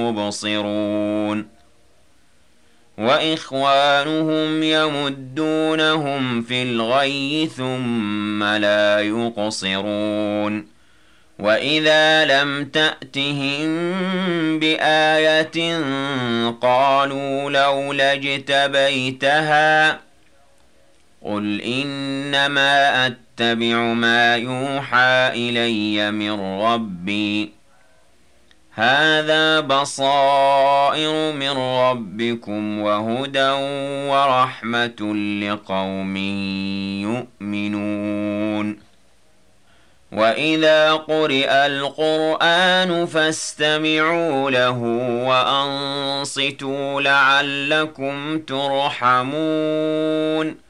يبصرون وإخوانهم يمدونهم في الغي ثم لا يقصرون وإذا لم تأتهم بآية قالوا لولا اجتبيتها قل إنما أتبع ما يوحى إلي من ربي هذا بصائر من ربكم وهدى ورحمة لقوم يؤمنون وإذا قرئ القرآن فاستمعوا له وأنصتوا لعلكم ترحمون